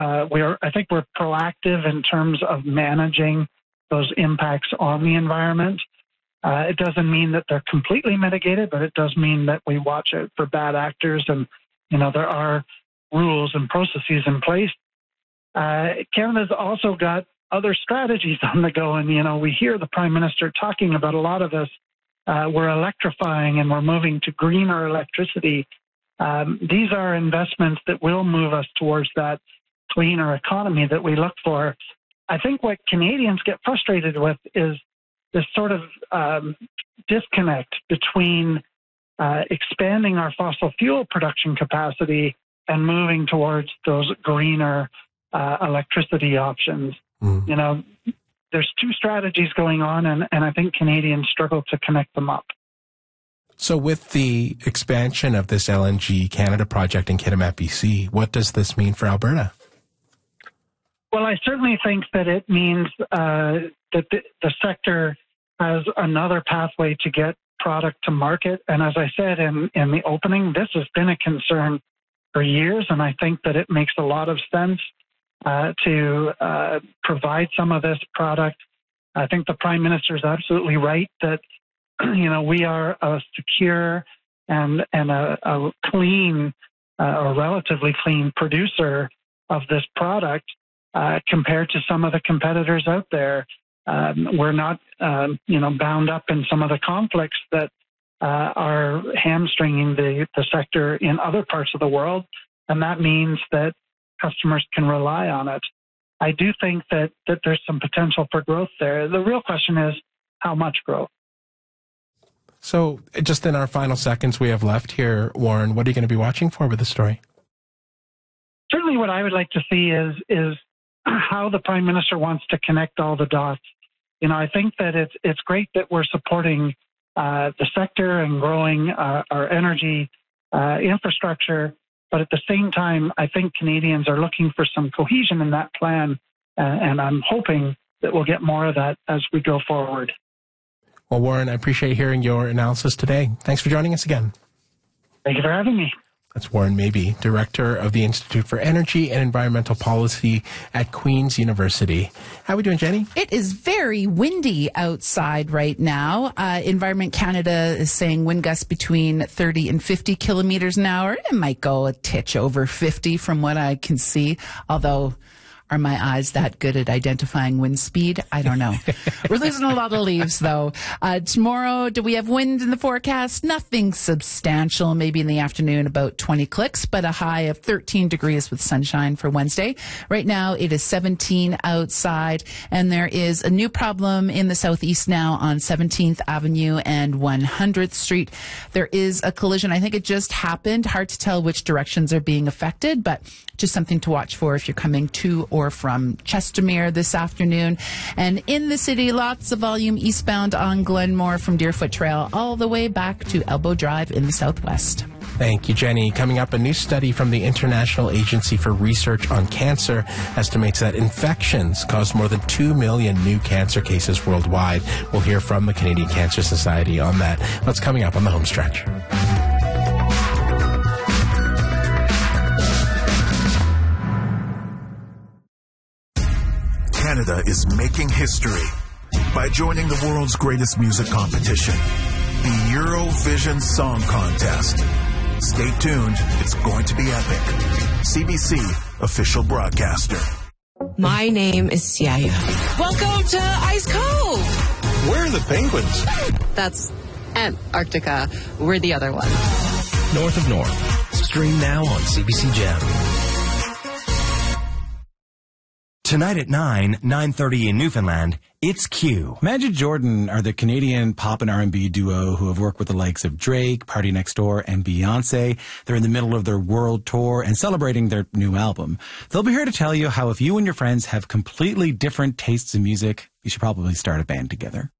I think we're proactive in terms of managing those impacts on the environment. It doesn't mean that they're completely mitigated, but it does mean that we watch out for bad actors, and there are rules and processes in place. Canada's also got other strategies on the go, and we hear the Prime Minister talking about a lot of this. We're electrifying and we're moving to greener electricity. These are investments that will move us towards that cleaner economy that we look for. I think what Canadians get frustrated with is this sort of disconnect between expanding our fossil fuel production capacity and moving towards those greener electricity options. There's two strategies going on, and I think Canadians struggle to connect them up. So with the expansion of this LNG Canada project in Kitimat, BC, what does this mean for Alberta? Well, I certainly think that it means that the sector has another pathway to get product to market. And as I said in the opening, this has been a concern for years, and I think that it makes a lot of sense to provide some of this product. I think the Prime Minister is absolutely right that we are a secure and a clean or relatively clean producer of this product compared to some of the competitors out there. We're not bound up in some of the conflicts that are hamstringing the sector in other parts of the world, and that means that customers can rely on it. I do think that there's some potential for growth there. The real question is how much growth. So just in our final seconds we have left here, Warren, what are you going to be watching for with the story? Certainly what I would like to see is how the Prime Minister wants to connect all the dots. I think that it's great that we're supporting the sector and growing our energy infrastructure. But at the same time, I think Canadians are looking for some cohesion in that plan, and I'm hoping that we'll get more of that as we go forward. Well, Warren, I appreciate hearing your analysis today. Thanks for joining us again. Thank you for having me. That's Warren Mabey, Director of the Institute for Energy and Environmental Policy at Queen's University. How are we doing, Jenny? It is very windy outside right now. Environment Canada is saying wind gusts between 30 and 50 kilometers an hour. It might go a titch over 50 from what I can see, although... Are my eyes that good at identifying wind speed? I don't know. We're losing a lot of leaves, though. Tomorrow, do we have wind in the forecast? Nothing substantial. Maybe in the afternoon, about 20 clicks, but a high of 13 degrees with sunshine for Wednesday. Right now, it is 17 outside, and there is a new problem in the southeast now on 17th Avenue and 100th Street. There is a collision. I think it just happened. Hard to tell which directions are being affected, but just something to watch for if you're coming to or from Chestermere this afternoon. And in the city, lots of volume eastbound on Glenmore from Deerfoot Trail all the way back to Elbow Drive in the southwest. Thank you, Jenny. Coming up, a new study from the International Agency for Research on Cancer estimates that infections cause more than 2 million new cancer cases worldwide. We'll hear from the Canadian Cancer Society on that. What's coming up on the home stretch? Canada is making history by joining the world's greatest music competition, the Eurovision Song Contest. Stay tuned, it's going to be epic. CBC, official broadcaster. My name is Siaya. Welcome to Ice Cove. Where are the penguins? That's Antarctica. We're the other one. North of North. Stream now on CBC Gem. Tonight at 9:30 in Newfoundland, it's Q. Majid Jordan are the Canadian pop and R&B duo who have worked with the likes of Drake, Party Next Door, and Beyonce. They're in the middle of their world tour and celebrating their new album. They'll be here to tell you how if you and your friends have completely different tastes in music, you should probably start a band together.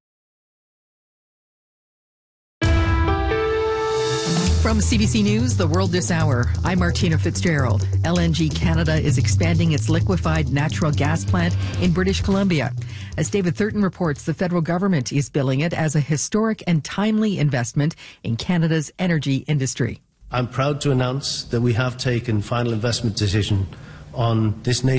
From CBC News, The World This Hour, I'm Martina Fitzgerald. LNG Canada is expanding its liquefied natural gas plant in British Columbia. As David Thurton reports, the federal government is billing it as a historic and timely investment in Canada's energy industry. I'm proud to announce that we have taken final investment decision on this nation.